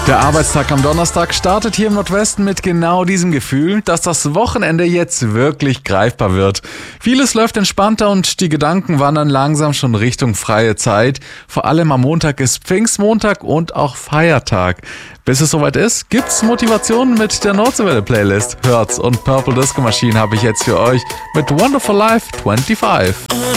Der Arbeitstag am Donnerstag startet hier im Nordwesten mit genau diesem Gefühl, dass das Wochenende jetzt wirklich greifbar wird. Vieles läuft entspannter und die Gedanken wandern langsam schon Richtung freie Zeit. Vor allem am Montag ist Pfingstmontag und auch Feiertag. Bis es soweit ist, gibt's Motivation mit der Nordseewelle-Playlist. Hört's und Purple Disco Machine habe ich jetzt für euch mit Wonderful Life 25.